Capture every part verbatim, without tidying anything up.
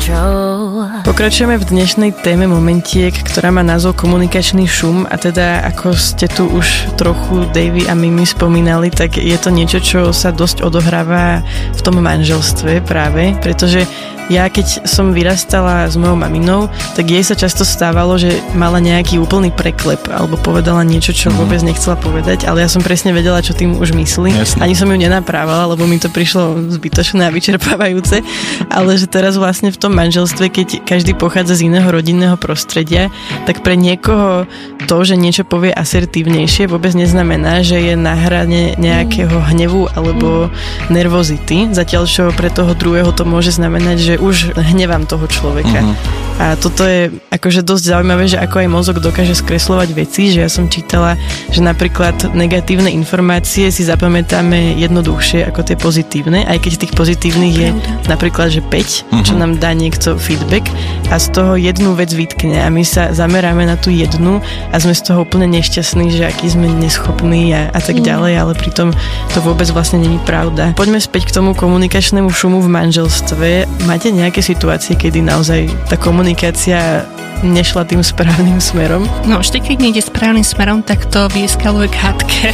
control. Pokračujeme v dnešnej téme momentiek, ktorá má názov komunikačný šum a teda ako ste tu už trochu Davy a Mimi spomínali, tak je to niečo, čo sa dosť odohráva v tom manželstve práve, pretože ja keď som vyrastala s mojou maminou, tak jej sa často stávalo, že mala nejaký úplný preklep alebo povedala niečo, čo mm. vôbec nechcela povedať, ale ja som presne vedela, čo tým už myslí. Jasne. Ani som ju nenaprávala, lebo mi to prišlo zbytočné a vyčerpávajúce, ale že teraz vlastne v tom manželstve, keď každý pochádza z iného rodinného prostredia, tak pre niekoho to, že niečo povie asertívnejšie, vôbec neznamená, že je na hrane nejakého hnevu alebo nervozity, zatiaľ čo pre toho druhého to môže znamenať, že už hnevám toho človeka. Uh-huh. A toto je akože dosť zaujímavé, že ako aj mozog dokáže skresľovať veci, že ja som čítala, že napríklad negatívne informácie si zapamätáme jednoduchšie ako tie pozitívne, aj keď tých pozitívnych je napríklad, že päť, uh-huh. čo nám dá niekto feedback a z toho jednu vec vytkne a my sa zameráme na tú jednu a sme z toho úplne nešťastní, že aký sme neschopní a, a tak ďalej, ale pritom to vôbec vlastne není pravda. Poďme späť k tomu komunikačnému šumu v manželstve. Máte nejaké situácie, kedy naozaj tá komunikácia nešla tým správnym smerom? No, vždy, keď nejde správnym smerom, tak to vyeskaluje k hádke.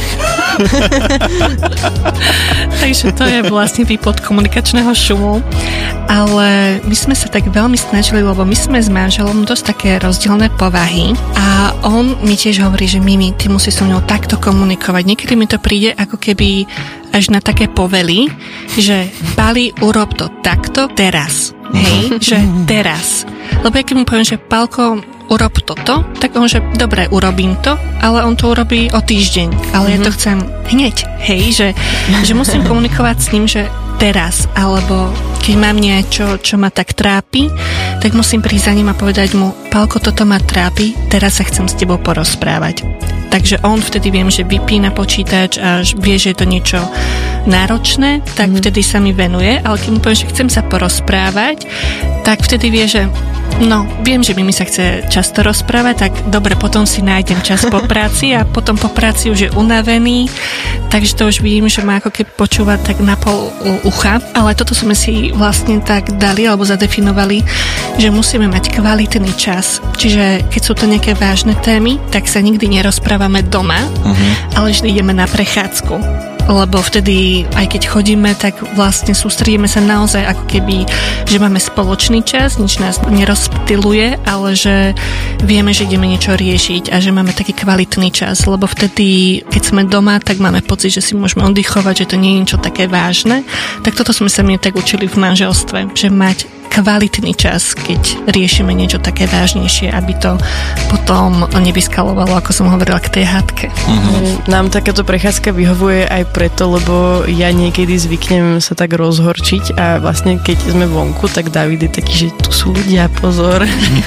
Takže to je vlastne výplod komunikačného šumu. Ale my sme sa tak veľmi snažili, lebo my sme s manželom dosť také rozdielne povahy a on mi tiež hovorí, že Mimi, ty musíš so mnou takto komunikovať. Niekedy mi to príde ako keby až na také povely, že Pali, urob to takto teraz. Hej, že teraz. Lebo ja keď mu poviem, že Palko, urob toto, tak on, že dobre, urobím to, ale on to urobí o týždeň. Ale mm-hmm. ja to chcem hneď. Hej, že, že musím komunikovať s ním, že teraz, alebo keď mám niečo, čo ma tak trápi, tak musím prísť za ním a povedať mu, Palko, toto ma trápi, teraz sa chcem s tebou porozprávať. Takže on vtedy viem, že vypína počítač a vie, že je to niečo náročné, tak mm. vtedy sa mi venuje, ale keď mu poviem, že chcem sa porozprávať, tak vtedy vie, že no, viem, že Mimi sa chce často rozprávať, tak dobre, potom si nájdem čas po práci a potom po práci už je unavený, takže to už vidím, že má ako keby počúvať tak na pol ucha, ale toto sme si vlastne tak dali alebo zadefinovali, že musíme mať kvalitný čas, čiže keď sú to nejaké vážne témy, tak sa nikdy nerozprávame doma, uh-huh. ale vždy ideme na prechádzku. Lebo vtedy, aj keď chodíme, tak vlastne sústredíme sa naozaj ako keby, že máme spoločný čas, nič nás nerozptyluje, ale že vieme, že ideme niečo riešiť a že máme taký kvalitný čas, lebo vtedy, keď sme doma, tak máme pocit, že si môžeme oddychovať, že to nie je niečo také vážne. Tak toto sme sa mne tak učili v manželstve, že mať kvalitný čas, keď riešime niečo také vážnejšie, aby to potom nevyskalovalo, ako som hovorila, k tej hádke. Mm-hmm. Nám takáto prechádzka vyhovuje aj preto, lebo ja niekedy zvyknem sa tak rozhorčiť a vlastne keď sme vonku, tak David je taký, že tu sú ľudia, pozor.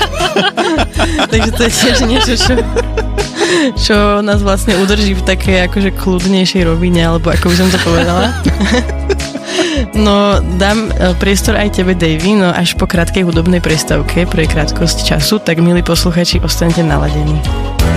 Takže to je tiež niečo, čo, čo nás vlastne udrží v takej akože kľudnejšej rovine, alebo ako by som to povedala. No, dám priestor aj tebe, Davy, no až po krátkej hudobnej prestávke pre krátkosť času, tak milí posluchači, ostaňte naladení.